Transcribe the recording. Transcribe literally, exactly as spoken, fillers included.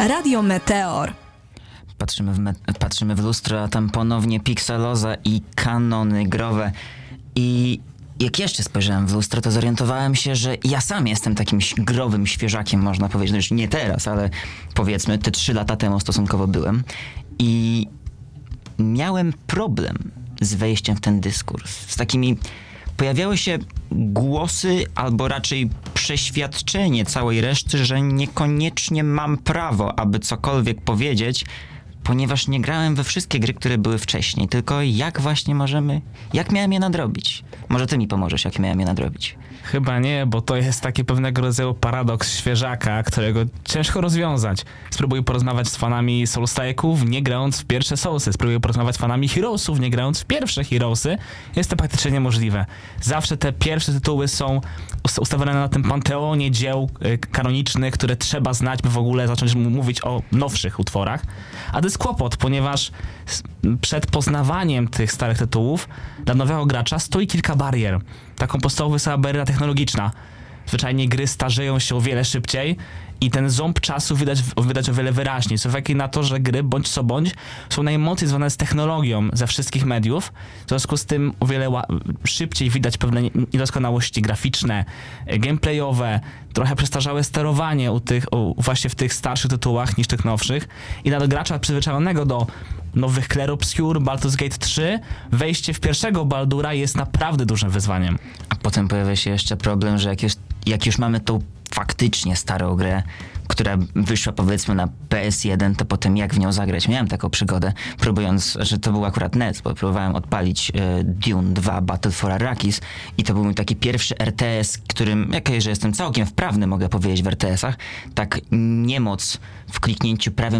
Radio Meteor. Patrzymy w, me- patrzymy w lustro, a tam ponownie pikseloza i kanony growe. I jak jeszcze spojrzałem w lustro, to zorientowałem się, że ja sam jestem takim growym świeżakiem, można powiedzieć. No już nie teraz, ale powiedzmy, te trzy lata temu stosunkowo byłem. I miałem problem z wejściem w ten dyskurs. Z takimi... Pojawiały się głosy, albo raczej przeświadczenie całej reszty, że niekoniecznie mam prawo, aby cokolwiek powiedzieć, ponieważ nie grałem we wszystkie gry, które były wcześniej. Tylko jak właśnie możemy... Jak miałem je nadrobić? Może ty mi pomożesz, jak miałem je nadrobić. Chyba nie, bo to jest taki pewnego rodzaju paradoks świeżaka, którego ciężko rozwiązać. Spróbuj porozmawiać z fanami Soulstrike'ów, nie grając w pierwsze Soulsy. Spróbuj porozmawiać z fanami Heroesów, nie grając w pierwsze Heroesy. Jest to praktycznie niemożliwe. Zawsze te pierwsze tytuły są ustawione na tym panteonie dzieł y, kanonicznych, które trzeba znać, by w ogóle zacząć m- mówić o nowszych utworach. A to jest kłopot, ponieważ s- przed poznawaniem tych starych tytułów dla nowego gracza stoi kilka barier. Taką podstawową jest bariera technologiczna. Zwyczajnie gry starzeją się o wiele szybciej i ten ząb czasu widać, widać o wiele wyraźniej. Z uwagi na to, że gry, bądź co bądź, są najmocniej związane z technologią ze wszystkich mediów. W związku z tym o wiele ła- szybciej widać pewne niedoskonałości graficzne, gameplayowe, trochę przestarzałe sterowanie u tych, u, właśnie w tych starszych tytułach niż tych nowszych. I dla gracza przyzwyczajonego do nowych Clair Obscur, Baldur's Gate trzy, wejście w pierwszego Baldura jest naprawdę dużym wyzwaniem. A potem pojawia się jeszcze problem, że jak już, jak już mamy tą faktycznie starą grę, która wyszła powiedzmy na P S jeden, to potem jak w nią zagrać? Miałem taką przygodę, próbując, że to był akurat N E S, bo próbowałem odpalić e, Dune dwa Battle for Arrakis i to był mój taki pierwszy R T S, którym, jak że jestem całkiem wprawny, mogę powiedzieć w R T S-ach, tak niemoc w kliknięciu prawym